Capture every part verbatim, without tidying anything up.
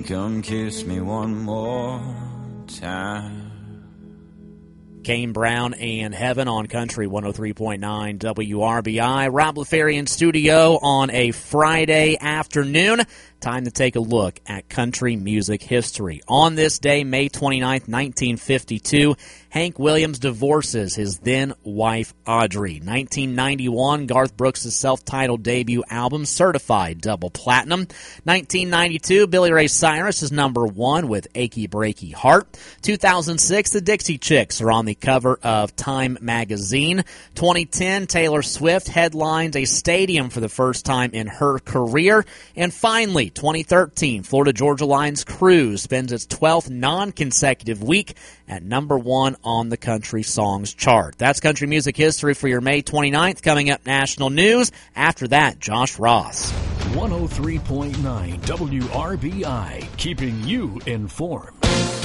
Come kiss me one more time. Kane Brown and Heaven on Country one oh three point nine W R B I. Rob LaFerrier in studio on a Friday afternoon. Time to take a look at country music history. On this day, May twenty-ninth, nineteen fifty-two, Hank Williams divorces his then-wife Audrey. nineteen ninety-one, Garth Brooks' self-titled debut album, certified double platinum. nineteen ninety-two, Billy Ray Cyrus is number one with Achy Breaky Heart. two thousand six, the Dixie Chicks are on the cover of Time magazine. twenty ten, Taylor Swift headlines a stadium for the first time in her career. And finally, twenty thirteen, Florida Georgia Line's Cruise spends its twelfth non-consecutive week at number one on the country songs chart. That's country music history for your May twenty-ninth. Coming up, national news. After that, Josh Ross. one oh three point nine W R B I, keeping you informed.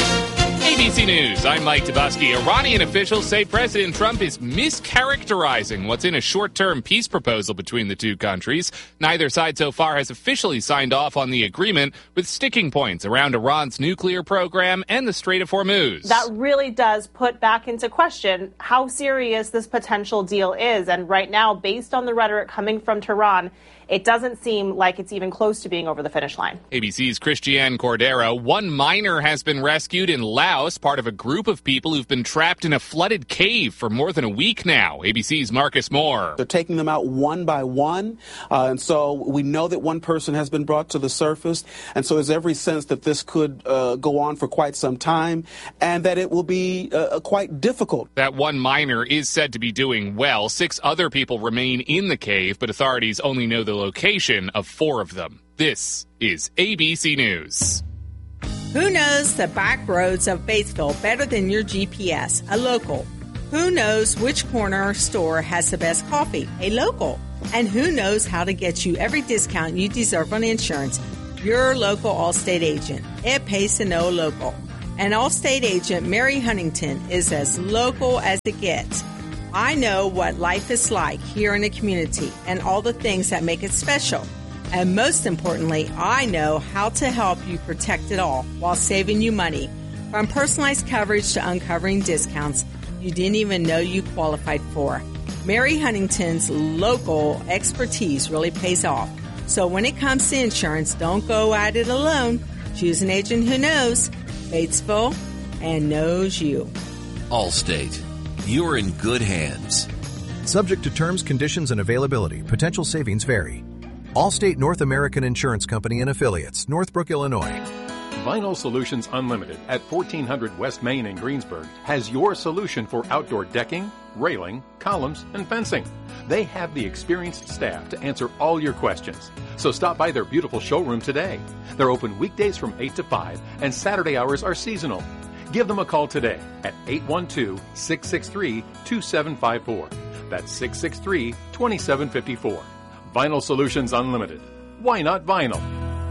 A B C News, I'm Mike Tabusky. Iranian officials say President Trump is mischaracterizing what's in a short-term peace proposal between the two countries. Neither side so far has officially signed off on the agreement, with sticking points around Iran's nuclear program and the Strait of Hormuz. That really does put back into question how serious this potential deal is. And right now, based on the rhetoric coming from Tehran, it doesn't seem like it's even close to being over the finish line. A B C's Christiane Cordero. One miner has been rescued in Laos, part of a group of people who've been trapped in a flooded cave for more than a week now. A B C's Marcus Moore. They're taking them out one by one, uh, and so we know that one person has been brought to the surface, and so there's every sense that this could uh, go on for quite some time, and that it will be uh, quite difficult. That one miner is said to be doing well. Six other people remain in the cave, but authorities only know the location of four of them. This is A B C News. Who knows the back roads of Batesville better than your G P S? A local. Who knows which corner store has the best coffee? A local. And who knows how to get you every discount you deserve on insurance? Your local Allstate agent. It pays to know local. And Allstate agent Mary Huntington is as local as it gets. I know what life is like here in the community and all the things that make it special. And most importantly, I know how to help you protect it all while saving you money. From personalized coverage to uncovering discounts you didn't even know you qualified for. Mary Huntington's local expertise really pays off. So when it comes to insurance, don't go at it alone. Choose an agent who knows Batesville and knows you. Allstate. You're in good hands. Subject to terms, conditions, and availability. Potential savings vary. Allstate North American Insurance Company and Affiliates, Northbrook, Illinois. Vinyl Solutions Unlimited at fourteen hundred West Main in Greensburg has your solution for outdoor decking, railing, columns, and fencing. They have the experienced staff to answer all your questions. So stop by their beautiful showroom today. They're open weekdays from eight to five, and Saturday hours are seasonal. Give them a call today at eight one two, six six three, two seven five four. That's six six three, two seven five four. Vinyl Solutions Unlimited. Why not vinyl?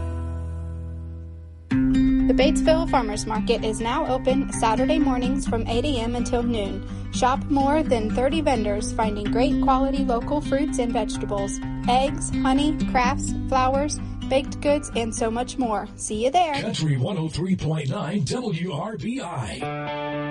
The Batesville Farmers Market is now open Saturday mornings from eight a.m. until noon. Shop more than thirty vendors finding great quality local fruits and vegetables, eggs, honey, crafts, flowers, baked goods, and so much more. See you there. Country one oh three point nine W R B I.